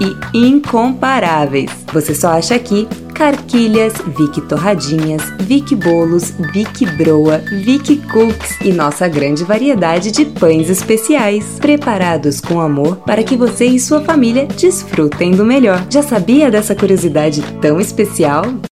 e incomparáveis. Você só acha aqui Carquilhas, Vick Torradinhas, Vick Bolos, Vick Broa, Vick Cookies e nossa grande variedade de pães especiais, preparados com amor para que você e sua família desfrutem do melhor. Já sabia dessa curiosidade tão especial?